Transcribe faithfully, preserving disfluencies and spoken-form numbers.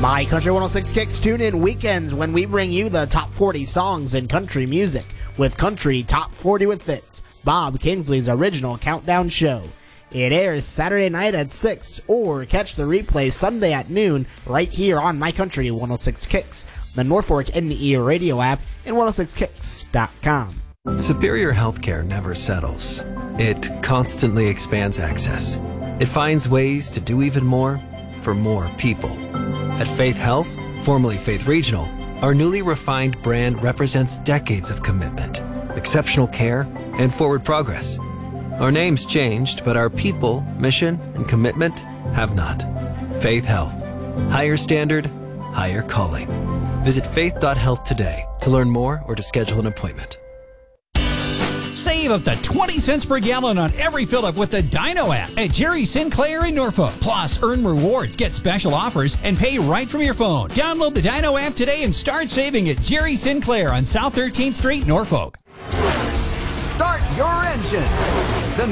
My Country one oh six Kicks tune in weekends when we bring you the top forty songs in country music with Country Top forty with Fitz, Bob Kingsley's original countdown show. It airs Saturday night at six, or catch the replay Sunday at noon right here on My Country one oh six Kicks, the Norfolk N E radio app, and one oh six kicks dot com. Superior Healthcare never settles. It constantly expands access. It finds ways to do even more for more people. At Faith Health, formerly Faith Regional, our newly refined brand represents decades of commitment, exceptional care, and forward progress. Our name's changed, but our people, mission, and commitment have not. Faith Health. Higher standard, higher calling. Visit faith dot health today to learn more or to schedule an appointment. Save up to twenty cents per gallon on every fill-up with the Dino app at Jerry Sinclair in Norfolk. Plus, earn rewards, get special offers, and pay right from your phone. Download the Dino app today and start saving at Jerry Sinclair on South thirteenth Street, Norfolk. Start your engine. The